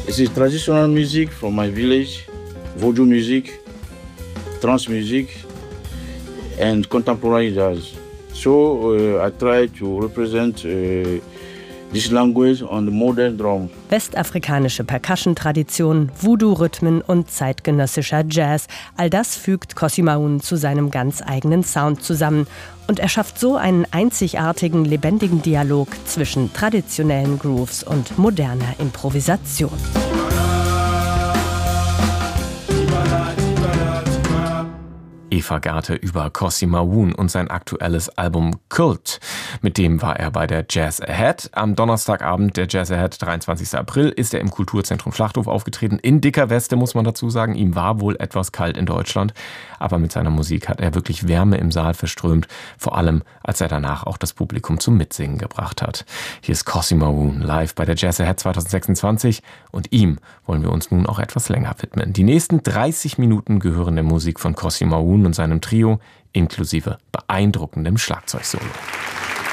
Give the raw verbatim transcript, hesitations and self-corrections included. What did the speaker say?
Es ist traditional music from my village, Vodou music, trance music and contemporary jazz. So uh, I try to represent uh, this language on the modern drum. Westafrikanische Percussion-Tradition, Voodoo-Rhythmen und zeitgenössischer Jazz. All das fügt Kossi Mawoun zu seinem ganz eigenen Sound zusammen. Und er schafft so einen einzigartigen, lebendigen Dialog zwischen traditionellen Grooves und moderner Improvisation. Eva Garte über Kossi Mawoun und sein aktuelles Album Cult. Mit dem war er bei der Jazz Ahead. Am Donnerstagabend der Jazz Ahead, dreiundzwanzigsten April, ist er im Kulturzentrum Schlachthof aufgetreten. In dicker Weste, muss man dazu sagen. Ihm war wohl etwas kalt in Deutschland. Aber mit seiner Musik hat er wirklich Wärme im Saal verströmt. Vor allem, als er danach auch das Publikum zum Mitsingen gebracht hat. Hier ist Kossi Mawoun live bei der Jazz Ahead zweitausendsechsundzwanzig. Und ihm wollen wir uns nun auch etwas länger widmen. Die nächsten dreißig Minuten gehören der Musik von Kossi Mawoun und seinem Trio, inklusive beeindruckendem Schlagzeugsolo.